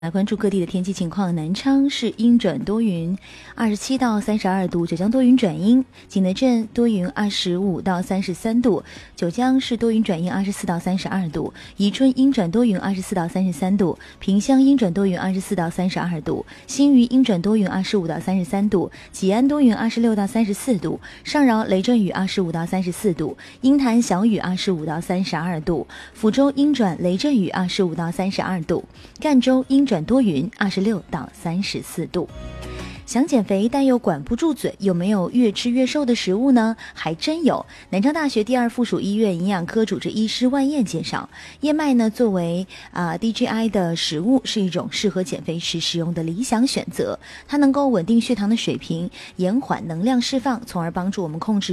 来关注各地的天气情况，南昌是阴转多云，27到32度；九江多云转阴，景德镇多云25到33度；九江是多云转阴24到32度；宜春阴转多云24到33度；萍乡阴转多云24到32度；新余阴转多云25到33度；济安多云26到34度；上饶雷阵雨25到34度；鹰潭小雨25到32度；福州阴转雷阵雨25到32度；赣州阴转多云26到34度。想减肥但又管不住嘴，有没有越吃越瘦的食物呢？还真有。南昌大学第二附属医院营养科主治医师万燕介绍，燕麦呢作为DGI 的食物，是一种适合减肥时食用的理想选择。它能够稳定血糖的水平，延缓能量释放，从而帮助我们控制